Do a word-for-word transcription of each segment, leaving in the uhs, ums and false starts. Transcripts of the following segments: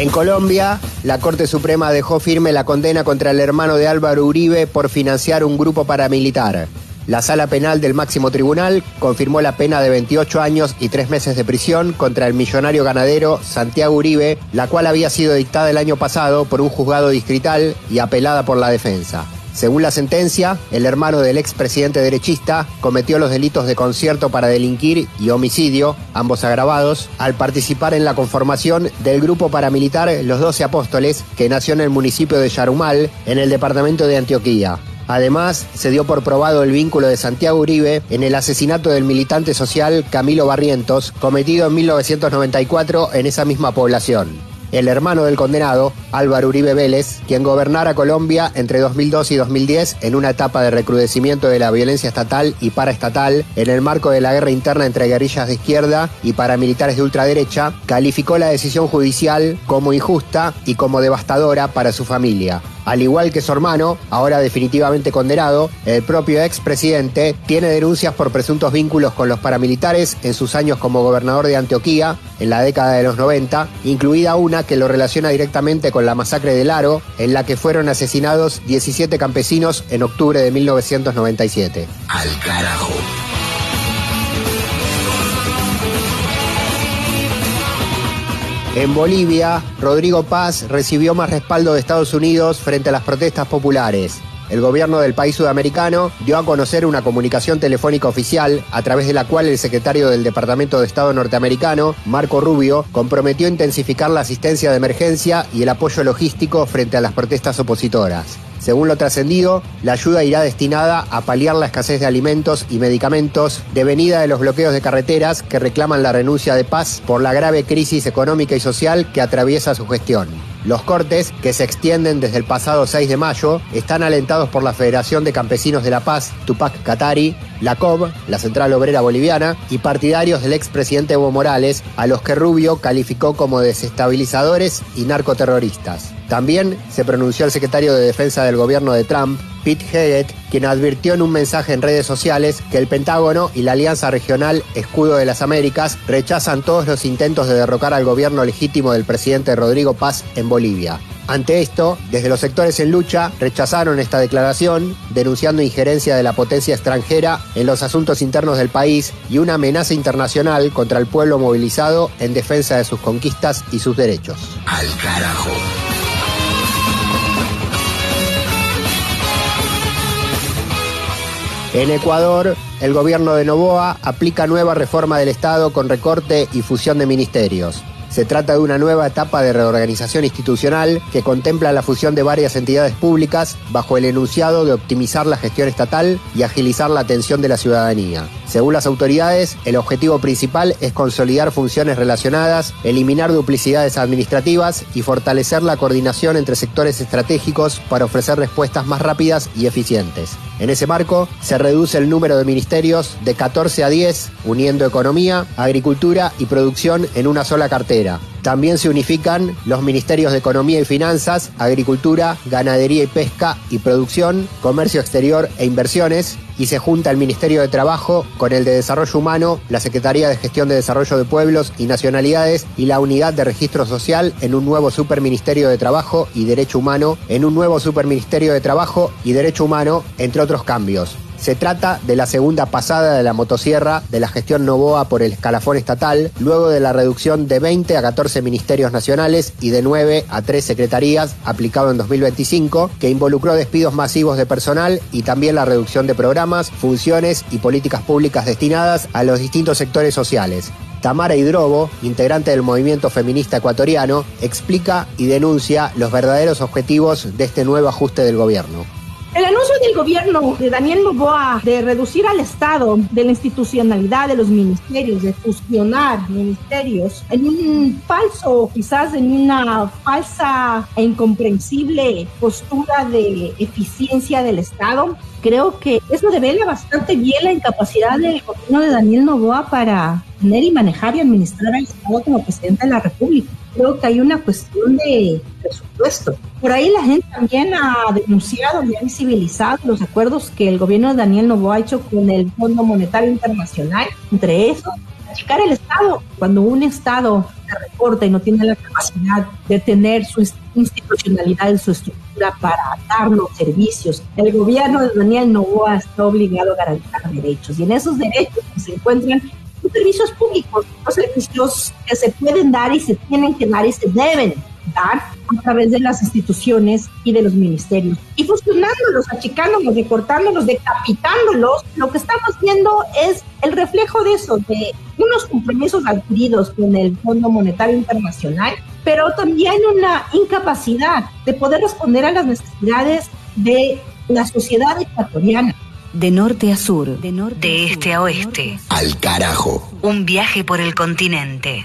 En Colombia, la Corte Suprema dejó firme la condena contra el hermano de Álvaro Uribe por financiar un grupo paramilitar. La Sala Penal del Máximo Tribunal confirmó la pena de veintiocho años y tres meses de prisión contra el millonario ganadero Santiago Uribe, la cual había sido dictada el año pasado por un juzgado distrital y apelada por la defensa. Según la sentencia, el hermano del expresidente derechista cometió los delitos de concierto para delinquir y homicidio, ambos agravados, al participar en la conformación del grupo paramilitar Los Doce Apóstoles, que nació en el municipio de Yarumal, en el departamento de Antioquia. Además, se dio por probado el vínculo de Santiago Uribe en el asesinato del militante social Camilo Barrientos, cometido en mil novecientos noventa y cuatro en esa misma población. El hermano del condenado, Álvaro Uribe Vélez, quien gobernara Colombia entre dos mil dos y dos mil diez en una etapa de recrudecimiento de la violencia estatal y paraestatal en el marco de la guerra interna entre guerrillas de izquierda y paramilitares de ultraderecha, calificó la decisión judicial como injusta y como devastadora para su familia. Al igual que su hermano, ahora definitivamente condenado, el propio expresidente tiene denuncias por presuntos vínculos con los paramilitares en sus años como gobernador de Antioquia en la década de los noventa, incluida una que lo relaciona directamente con la masacre del Aro, en la que fueron asesinados diecisiete campesinos en octubre de mil novecientos noventa y siete. Al carajo. En Bolivia, Rodrigo Paz recibió más respaldo de Estados Unidos frente a las protestas populares. El gobierno del país sudamericano dio a conocer una comunicación telefónica oficial a través de la cual el secretario del Departamento de Estado norteamericano, Marco Rubio, comprometió intensificar la asistencia de emergencia y el apoyo logístico frente a las protestas opositoras. Según lo trascendido, la ayuda irá destinada a paliar la escasez de alimentos y medicamentos devenida de los bloqueos de carreteras que reclaman la renuncia de Paz por la grave crisis económica y social que atraviesa su gestión. Los cortes, que se extienden desde el pasado seis de mayo, están alentados por la Federación de Campesinos de La Paz, Tupac Katari, la C O B, la Central Obrera Boliviana, y partidarios del expresidente Evo Morales, a los que Rubio calificó como desestabilizadores y narcoterroristas. También se pronunció el secretario de Defensa del gobierno de Trump, Pete Hegseth, quien advirtió en un mensaje en redes sociales que el Pentágono y la Alianza Regional Escudo de las Américas rechazan todos los intentos de derrocar al gobierno legítimo del presidente Rodrigo Paz en Bolivia. Ante esto, desde los sectores en lucha rechazaron esta declaración, denunciando injerencia de la potencia extranjera en los asuntos internos del país y una amenaza internacional contra el pueblo movilizado en defensa de sus conquistas y sus derechos. Al carajo. En Ecuador, el gobierno de Noboa aplica nueva reforma del Estado con recorte y fusión de ministerios. Se trata de una nueva etapa de reorganización institucional que contempla la fusión de varias entidades públicas bajo el enunciado de optimizar la gestión estatal y agilizar la atención de la ciudadanía. Según las autoridades, el objetivo principal es consolidar funciones relacionadas, eliminar duplicidades administrativas y fortalecer la coordinación entre sectores estratégicos para ofrecer respuestas más rápidas y eficientes. En ese marco, se reduce el número de ministerios de catorce a diez, uniendo economía, agricultura y producción en una sola cartera. También se unifican los ministerios de Economía y Finanzas, Agricultura, Ganadería y Pesca y Producción, Comercio Exterior e Inversiones, y se junta el Ministerio de Trabajo con el de Desarrollo Humano, la Secretaría de Gestión de Desarrollo de Pueblos y Nacionalidades y la Unidad de Registro Social en un nuevo Superministerio de Trabajo y Derecho Humano, en un nuevo Superministerio de Trabajo y Derecho Humano, entre otros cambios. Se trata de la segunda pasada de la motosierra de la gestión Noboa por el escalafón estatal, luego de la reducción de veinte a catorce ministerios nacionales y de nueve a tres secretarías aplicado en dos mil veinticinco, que involucró despidos masivos de personal y también la reducción de programas, funciones y políticas públicas destinadas a los distintos sectores sociales. Tamara Hidrobo, integrante del movimiento feminista ecuatoriano, explica y denuncia los verdaderos objetivos de este nuevo ajuste del gobierno. El anuncio del gobierno de Daniel Noboa de reducir al Estado, de la institucionalidad de los ministerios, de fusionar ministerios, en un falso, quizás en una falsa e incomprensible postura de eficiencia del Estado, creo que eso devela bastante bien la incapacidad del gobierno de Daniel Noboa para tener y manejar y administrar al Estado como presidente de la República. Creo que hay una cuestión de presupuesto. Por ahí la gente también ha denunciado y ha visibilizado los acuerdos que el gobierno de Daniel Noboa ha hecho con el Fondo Monetario Internacional, entre esos, achicar el Estado. Cuando un Estado se recorta y no tiene la capacidad de tener su institucionalidad en su estructura para darnos servicios. El gobierno de Daniel Noboa está obligado a garantizar derechos, y en esos derechos se encuentran los servicios públicos, los servicios que se pueden dar y se tienen que dar y se deben dar a través de las instituciones y de los ministerios. Y fusionándolos, achicándolos, recortándolos, decapitándolos, lo que estamos viendo es el reflejo de eso, de unos compromisos adquiridos con el Fondo Monetario Internacional, pero también una incapacidad de poder responder a las necesidades de la sociedad ecuatoriana. De norte a sur, de, norte de este sur, a oeste. Al carajo. Un viaje por el continente.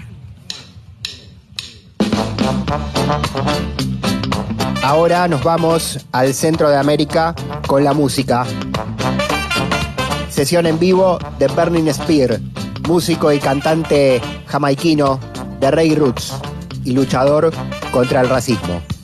Ahora nos vamos al centro de América con la música. Sesión en vivo de Burning Spear, músico y cantante jamaiquino de reggae roots y luchador contra el racismo.